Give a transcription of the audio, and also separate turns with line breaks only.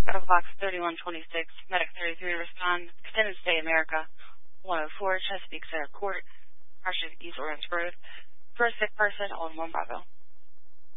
Medical box 3126, medic 33, respond, extended stay America, 104, Chesapeake Center Court, Archie East Orange Road, for a sick person on 1 Bravo.